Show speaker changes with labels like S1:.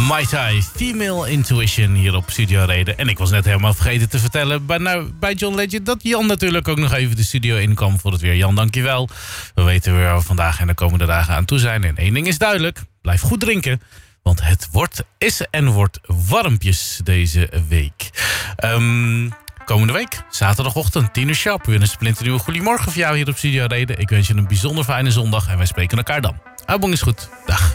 S1: Mai Tai, Female Intuition hier op Studio Reden. En ik was net helemaal vergeten te vertellen bij John Legend dat Jan natuurlijk ook nog even de studio inkwam voor het weer. Jan, dankjewel. We weten weer waar we vandaag en de komende dagen aan toe zijn. En één ding is duidelijk, blijf goed drinken. Want het wordt warmpjes deze week. Komende week, zaterdagochtend, 10 uur sharp. Weer een splinternieuwe goedemorgen voor jou hier op Studio Reden. Ik wens je een bijzonder fijne zondag en wij spreken elkaar dan. Abong is goed. Dag.